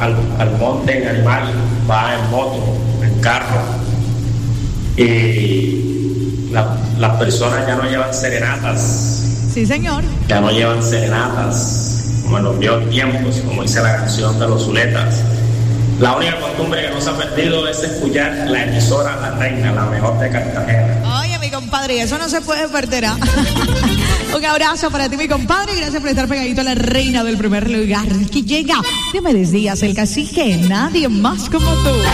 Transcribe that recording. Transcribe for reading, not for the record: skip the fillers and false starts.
al monte en animal, va en moto, en carro. Y las personas ya no llevan serenatas. Sí, señor. Ya no llevan serenatas, como en los viejos tiempos, como dice la canción de los Zuletas. La única costumbre que no se ha perdido es escuchar la emisora La Reina, la mejor de Cartagena. Oye, mi compadre, eso no se puede perder, ¿ah? Un abrazo para ti, mi compadre, y gracias por estar pegadito a la reina del primer lugar, que llega, Diomedes Díaz, el cacique, nadie más como tú.